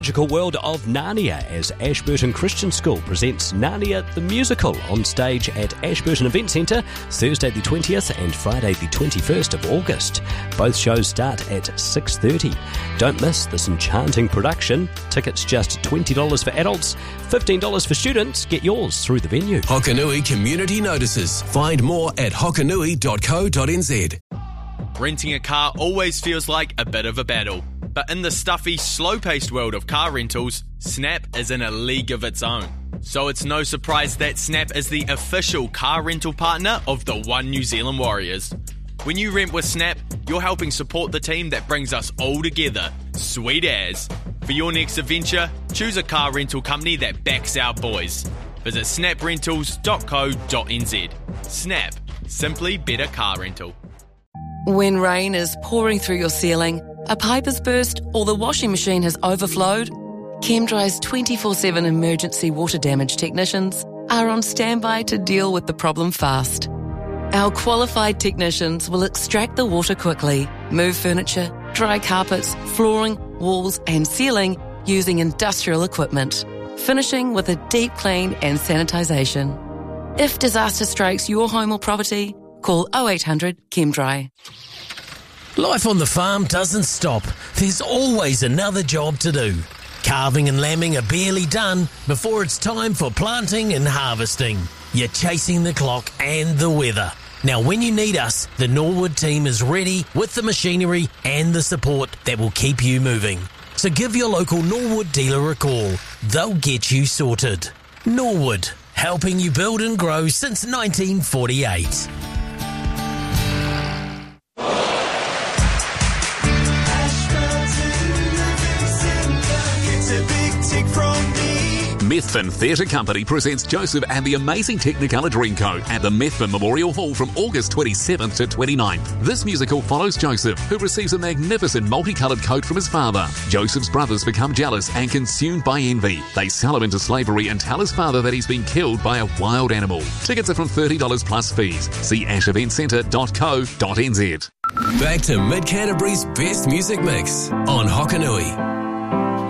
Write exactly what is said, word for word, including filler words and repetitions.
Magical world of Narnia as Ashburton Christian School presents Narnia the Musical on stage at Ashburton Event Centre Thursday the twentieth and Friday the twenty-first of August. Both shows start at six thirty. Don't miss this enchanting production. Tickets just twenty dollars for adults, fifteen dollars for students. Get yours through the venue. Hokanui Community Notices. Find more at hokanui dot co dot n z. Renting a car always feels like a bit of a battle. But in the stuffy, slow-paced world of car rentals, Snap is in a league of its own. So it's no surprise that Snap is the official car rental partner of the One New Zealand Warriors. When you rent with Snap, you're helping support the team that brings us all together. Sweet as. For your next adventure, choose a car rental company that backs our boys. Visit snap rentals dot co dot n z. Snap. Simply better car rental. When rain is pouring through your ceiling, a pipe has burst or the washing machine has overflowed, ChemDry's twenty-four seven emergency water damage technicians are on standby to deal with the problem fast. Our qualified technicians will extract the water quickly, move furniture, dry carpets, flooring, walls and ceiling using industrial equipment, finishing with a deep clean and sanitisation. If disaster strikes your home or property, call oh eight hundred ChemDry. Life on the farm doesn't stop. There's always another job to do. Carving and lambing are barely done before it's time for planting and harvesting. You're chasing the clock and the weather. Now when you need us, the Norwood team is ready with the machinery and the support that will keep you moving. So give your local Norwood dealer a call. They'll get you sorted. Norwood, helping you build and grow since nineteen forty-eight. Methven Theatre Company presents Joseph and the Amazing Technicolor Dreamcoat at the Methven Memorial Hall from August twenty-seventh to twenty-ninth. This musical follows Joseph, who receives a magnificent multicoloured coat from his father. Joseph's brothers become jealous and consumed by envy. They sell him into slavery and tell his father that he's been killed by a wild animal. Tickets are from thirty dollars plus fees. See ash event centre dot co dot n z. Back to Mid Canterbury's best music mix on Hokanui.